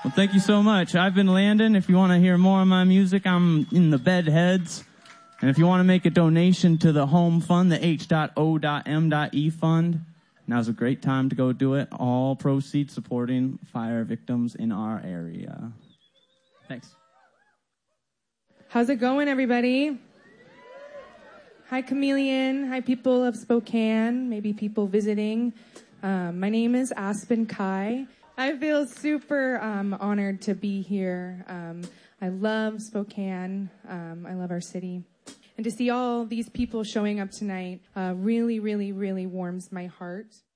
Well, thank you so much. I've been Landon. If you want to hear more of my music, I'm in the Bedheads. And if you want to make a donation to the Home Fund, the H.O.M.E Fund, now's a great time to go do it. All proceeds supporting fire victims in our area. Thanks. How's it going, everybody? Hi, Chameleon. Hi, people of Spokane, maybe people visiting. My name is Aspen Kai. I feel super honored to be here. I love Spokane. I love our city. And to see all these people showing up tonight really, really, really warms my heart.